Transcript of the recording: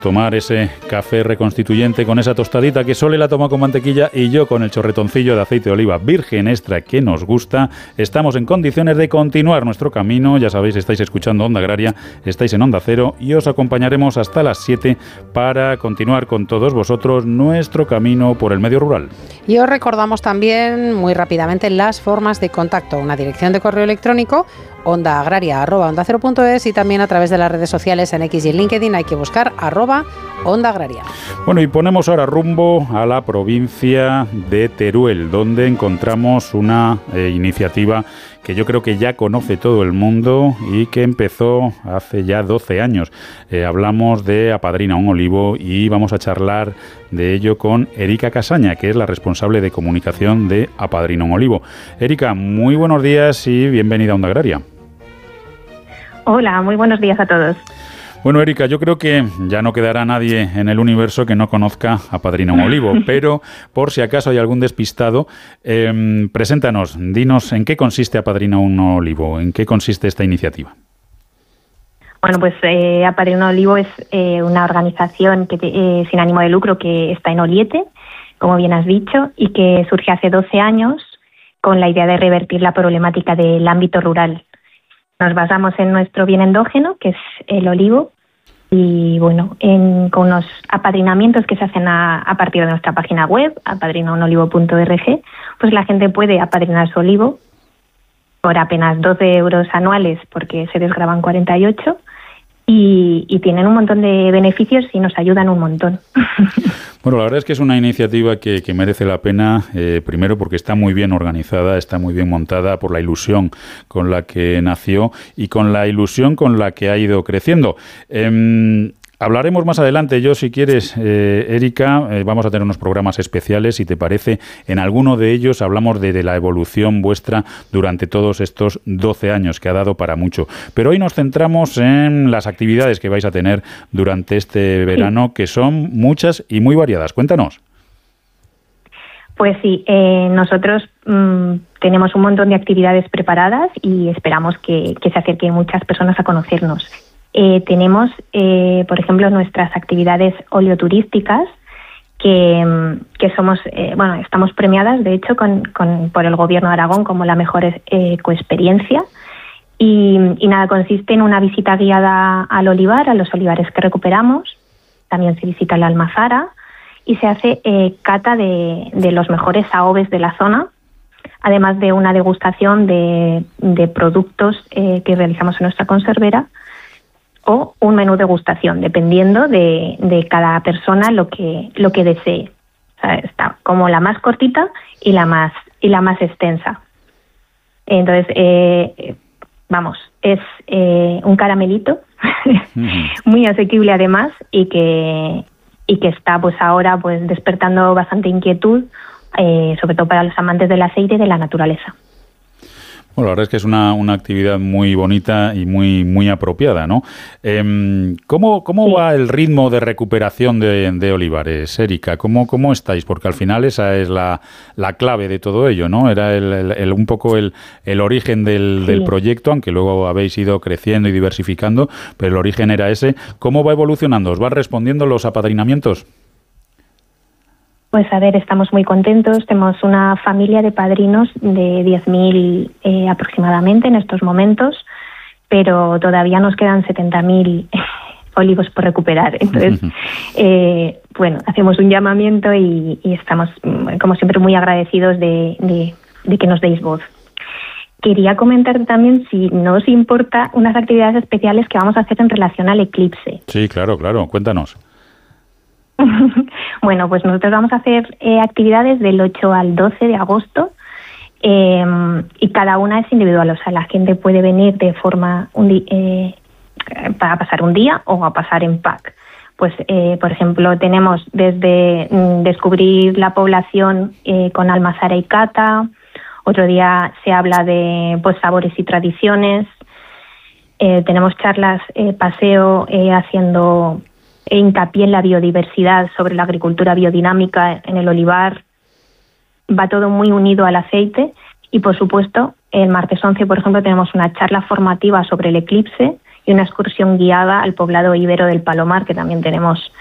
Tomar ese café reconstituyente con esa tostadita que Sole la toma con mantequilla y yo con el chorretoncillo de aceite de oliva virgen extra que nos gusta. Estamos en condiciones de continuar nuestro camino. Ya sabéis, estáis escuchando Onda Agraria, estáis en Onda Cero y os acompañaremos hasta las 7 para continuar con todos vosotros nuestro camino por el medio rural. Y os recordamos también muy rápidamente las formas de contacto. Una dirección de correo electrónico ondaagraria@ondacero.es y también a través de las redes sociales en X y en LinkedIn hay que buscar @Onda Agraria. Bueno, y ponemos ahora rumbo a la provincia de Teruel, donde encontramos una iniciativa que yo creo que ya conoce todo el mundo y que empezó hace ya 12 años. Hablamos de Apadrina un Olivo y vamos a charlar de ello con Erika Casaña, que es la responsable de comunicación de Apadrina un Olivo. Erika, muy buenos días y bienvenida a Onda Agraria. Hola, muy buenos días a todos. Bueno, Erika, yo creo que ya no quedará nadie en el universo que no conozca Apadrina un Olivo, pero por si acaso hay algún despistado, preséntanos, dinos en qué consiste Apadrina un Olivo, en qué consiste esta iniciativa. Bueno, pues Apadrina un Olivo es una organización sin ánimo de lucro que está en Oliete, como bien has dicho, y que surge hace 12 años con la idea de revertir la problemática del ámbito rural. Nos basamos en nuestro bien endógeno, que es el olivo, y bueno, con unos apadrinamientos que se hacen a partir de nuestra página web, apadrinaunolivo.org, pues la gente puede apadrinar su olivo por apenas 12 euros anuales, porque se desgravan 48, y tienen un montón de beneficios y nos ayudan un montón. Bueno, la verdad es que es una iniciativa que merece la pena, primero porque está muy bien organizada, está muy bien montada por la ilusión con la que nació y con la ilusión con la que ha ido creciendo. Hablaremos más adelante. Yo, si quieres, Erika, vamos a tener unos programas especiales, si te parece. En alguno de ellos hablamos de la evolución vuestra durante todos estos 12 años, que ha dado para mucho. Pero hoy nos centramos en las actividades que vais a tener durante este verano, que son muchas y muy variadas. Cuéntanos. Pues sí, nosotros tenemos un montón de actividades preparadas y esperamos que se acerquen muchas personas a conocernos. Tenemos, por ejemplo, nuestras actividades oleoturísticas que somos, estamos premiadas, de hecho, por el Gobierno de Aragón como la mejor ecoexperiencia. Y nada, consiste en una visita guiada al olivar, a los olivares que recuperamos. También se visita la almazara y se hace cata de los mejores AOVEs de la zona, además de una degustación de productos que realizamos en nuestra conservera, o un menú degustación, dependiendo de cada persona lo que desee. O sea, está como la más cortita y la más extensa. Entonces, es un caramelito muy asequible además y que está pues ahora pues despertando bastante inquietud, sobre todo para los amantes del aceite y de la naturaleza. Bueno, la verdad es que es una actividad muy bonita y muy apropiada, ¿no? ¿Cómo va el ritmo de recuperación de olivares, Erika? ¿Cómo estáis? Porque al final esa es la clave de todo ello, ¿no? Era un poco el origen del proyecto, aunque luego habéis ido creciendo y diversificando, pero el origen era ese. ¿Cómo va evolucionando? ¿Os van respondiendo los apadrinamientos? Pues a ver, estamos muy contentos. Tenemos una familia de padrinos de 10.000 aproximadamente en estos momentos, pero todavía nos quedan 70.000 olivos por recuperar. Entonces, hacemos un llamamiento y estamos, como siempre, muy agradecidos de que nos deis voz. Quería comentar también, si no os importa, unas actividades especiales que vamos a hacer en relación al eclipse. Sí, claro, cuéntanos. Bueno, pues nosotros vamos a hacer actividades del 8 al 12 de agosto y cada una es individual, o sea, la gente puede venir de forma para pasar un día o a pasar en pack. Pues, por ejemplo, tenemos desde descubrir la población con almazara y cata, otro día se habla de pues sabores y tradiciones, tenemos charlas, paseo haciendo hincapié en la biodiversidad, sobre la agricultura biodinámica en el olivar. Va todo muy unido al aceite y, por supuesto, el martes 11, por ejemplo, tenemos una charla formativa sobre el eclipse y una excursión guiada al poblado ibero del Palomar, que también tenemos